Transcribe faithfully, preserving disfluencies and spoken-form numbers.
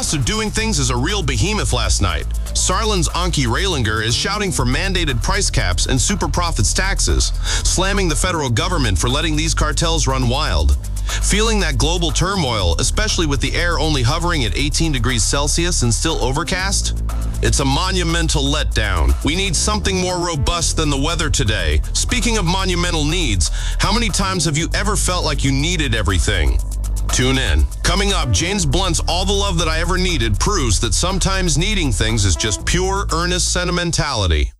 cost of doing things is a real behemoth last night. Saarland's Anke Reilinger is shouting for mandated price caps and super profits taxes, slamming the federal government for letting these cartels run wild. Feeling that global turmoil, especially with the air only hovering at eighteen degrees Celsius and still overcast? It's a monumental letdown. We need something more robust than the weather today. Speaking of monumental needs, how many times have you ever felt like you needed everything? Tune in. Coming up, James Blunt's All the Love That I Ever Needed proves that sometimes needing things is just pure, earnest sentimentality.